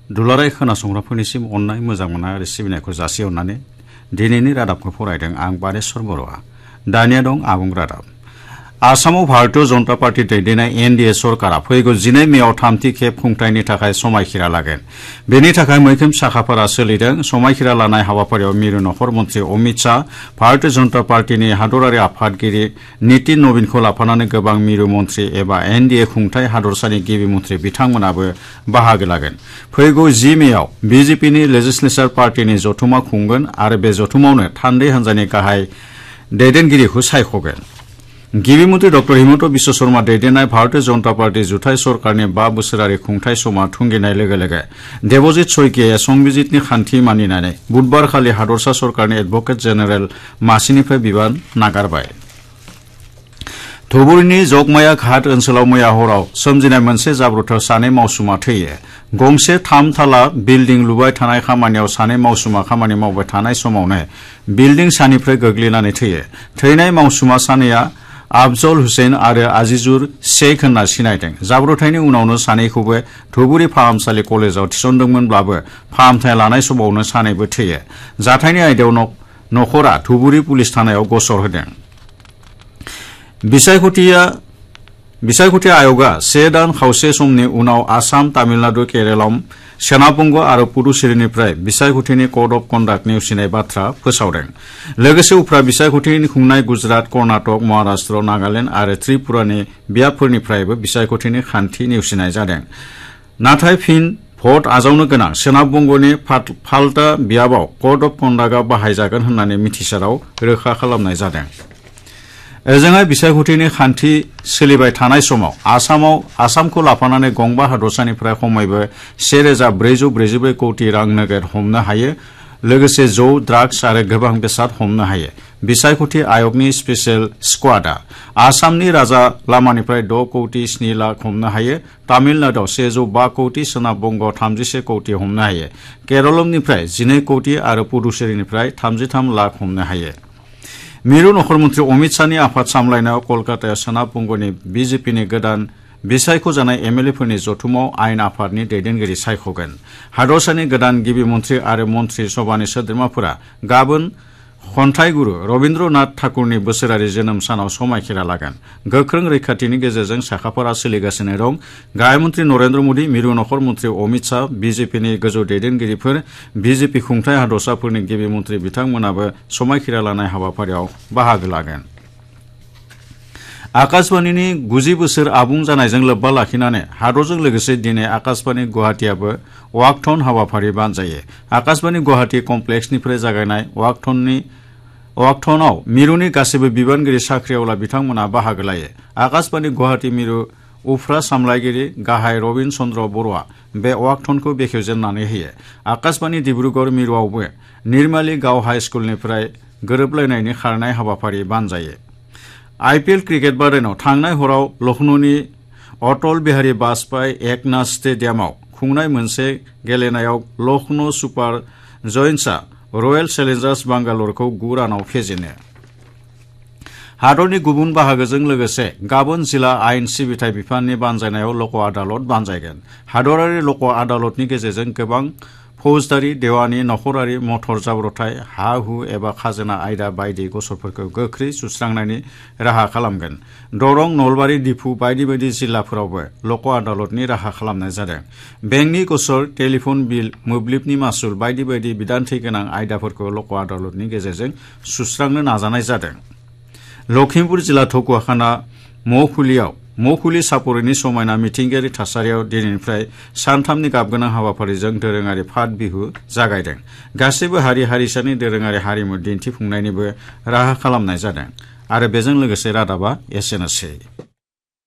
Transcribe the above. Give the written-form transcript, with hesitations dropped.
दुलाराय खोनासंग्राफोरनिसिम अननाय मोजां मोननाय आरो सिबिनायखौ जासिहरनानै दिनैनि रादाबखौ फरायदों आं बानेश्वर बर'आ। दानिया दं आबुं रादाब। आसामाव भारतीय जनता पार्टी दैदेननाय एनडिए सरकारा फैगौ 12 मेआव थामथि खेब खुंथायनि थाखाय समायखिरा लागोन। बेनि थाखाय मैखोम साखाफोरा सोलिदों। समायखिरा लानाय हाबाफारियाव मिरु नखर मन्त्रि अमित शाह, भारतीय जनता पार्टीनि हादरारि आफादगिरि नितिन नवीनखौ लाफानानै गोबां मिरु मन्त्रि एबा एनडिए खुंथाय हादरसानि गिबि मन्त्रि बिथांमोनाबो बाहागो लागोन। फैगौ 10 मेआव बिजेपिनि लेजिस्लेचर पार्टीनि जथुमा खुंगोन आरो बे जथुमावनो थान्दै हान्जानि गाहाय दैदेनगिरिखौ सायख'गोन। गिबि मन्त्रि डॉ हिमन्त बिश्व शर्मा दैदेननाय भारतीय जनता पार्टी जुथाइ सरकारनि 5 बोसोरारि खुंथाय समा थुंगेनाय लोगो लोगो देबजित सयकियाया संबिजितनि खान्थि मानिनानै बुधबारखालि हादरसा सरकारनि एडभोकेट जेनेरेल मासिनिफ्राय बिबान नागारबाय। धुबुरीनि जगमाया घाट ओनसोलाव मैया हराव सोमजिनाय मोनसे जाब्रबथायाव सानै मावसुमा थैयो। गंसे 3 थाला बिल्डिं लुबाय थानाय खामानियाव सानै मावसुमा खामानि मावबाय थानाय समावनो बिल्डिं सानिफ्राय गोग्लैनानै थैयो। थैनाय मावसुमा सानैया अफजल हुसैन आरो आजिजुर शेख होनना सिनायदों। जाब्रबथायनि उनावनो सानैखौबो धुबुरी फाहामसालि कलेजाव थिसनदोंमोनब्लाबो फाहामथाय लानाय समावनो सानैबो थैयो। जाथायनि आयदायाव नखरा धुबुरी पुलिस थानायाव गसर होदों। बिसायख'थि आय'गा 1 दान खावसे समनि उनाव आसाम, तामिलनाडु, केरलम, सोनाब आरो पुडुचेरीनिफ्राय बिसायख'थिनि कड अफ कन्डाक्ट नेवसिनाय बाथ्रा फोसावदों। लोगोसे उफ्रा बिसायख'थि खुंनाय गुजरात, कर्नाटक, महाराष्ट्र, नागालेण्ड आरो त्रिपुरानि बियाबफोरनिफ्रायबो बिसायख'थिनि खान्थि नेवसिनाय जादों। नाथाय फिन भट आजावनो गोनां सोनाब बंगनि फाल्टा बियाबाव कड अफ कन्डाक्टआ बाहायजागोन होननानै मिथिसाराव रोखा खालामनाय जादों। ओजोंहाय बिसायख'थिनि खान्थि सोलिबाय थानाय समाव आसामखौ लाफानानै गंबा हादरसानिफ्राय खमैबो 1444 कोटि रां नोगोद हमनो हायो। लोगोसे जौ, ड्राग्स आरो गोबां बेसाद हमनो हायो। बिसायख'थि आय'गनि स्पेशल स्क्वाडआ आसामनि राजा लामानिफ्राय 6 कोटि 7 लाख हमनो हायो। तामिलनाडुआव 105 कोटि, सोनाब बंगआव 31 कोटि हमनो हायो। केरलमनिफ्राय 12 कोटि आरो पुडुचेरीनिफ्राय 33 लाख हमनो हायो। मिरु नखर मन्त्रि अमित शाहनि आफाद सामलायनायाव कलकातायाव सोनाब बंगनि बिजेपिनि गोदान बिसायख'जानाय एमएलएफोरनि जथुमाव आयेन आफादनि दैदेनगिरि सायख'गोन। हादरसानि गोदान गिबि मन्त्रि आरो मन्त्रि सभानि सोद्रोमाफोरा गाबोन खन्थाइगुरु रवीन्द्रनाथ ठाकुरनि बोसोरारि जोनोम सानाव समायखिरा लागोन। गोख्रों रैखाथिनि गेजेरजों साखाफोरा सोलिगासिनो दं। गाहाय मन्त्रि नरेन्द्र मोदी, मिरु नखर मन्त्रि अमित शाह, बिजेपिनि गोजौ दैदेनगिरिफोर, बिजेपि खुंथाय हादरसाफोरनि गिबि मन्त्रि बिथांमोनाबो समायखिरा लानाय हाबाफारियाव बाहागो लागोन। आकाशबाणीनि 90 बोसोर आबुं जानायजों लोब्बा लाखिनानै हादरजों लोगोसे दिनै आकाशबाणी गुवाहाटीआबो वाकथन हाबाफारि बानजायो। आकाशबाणी गुवाहाटी कमप्लेक्सनिफ्राय जागायनाय वाकथनआव मिरुनि गासैबो बिबानगिरि साख्रिआवला बिथांमोना बाहागो लायो। आकाशबाणी गुवाहाटी मिरु उफ्रा सामलायगिरि गाहाय रबिन चन्द्र बर'आ बे वाकथनखौ बेखेवजेननानै होयो। आकाशबाणी डिब्रुगड़ मिरुआवबो निर्माली गाव हाई स्कुलनिफ्राय गोरोबलायनायनि खारनाय हाबाफारि बानजायो। आइपिएल क्रिकेट बादायनायाव थांनाय हराव लखनौनि अटल बिहारी वाजपेयी एकनाथ स्टेडियामाव खुंनाय मोनसे गेलेनायाव लखनौ सुपार जयन्ट्सआ रयेल चेलेन्जार्स बांगालरखौ 9 रानाव फेजेनो। हादरनि गुबुन बाहागोजों लोगोसे गाबोन जिला आयेन सिबिथाय बिफाननि बानजायनायाव लक आदालत बानजायगोन। हादरारि लक आदालतनि गेजेरजों गोबां फौजदारि, देवानि, नखरारि, मटर जाब्रबथाय, हा-हु एबा खाजोना आयदा बायदि गसरफोरखौ गोख्रै सुस्रांनायनि राहा खालामगोन। दरं, नलबारि, दिफु बायदि बायदि जिल्लाफोरावबो लक आदालतनि राहा खालामनाय जादों। बेंकनि गसर, टेलिफन बिल, मोब्लिबनि मासुल बायदि बायदि बिदान्थि गोनां आयदाफोरखौ लक आदालतनि गेजेरजों सुस्रांनो नाजानाय जादों। लखिमपुर जिल्ला धकुवाखाना मौफुलि सापरिनि समायना मिथिंगायारि थासारियाव दिनैनिफ्राय सानथामनि गाबगोनां हाबाफारिजों दोरोङारि फाट बिहु जागायदों। गासैबो हारि-हारिसानि दोरोङारि हारिमु दिन्थिफुंनायनिबो राहा खालामनाय जादों। आरो बेजों लोगोसे रादाबा एसेनोसै।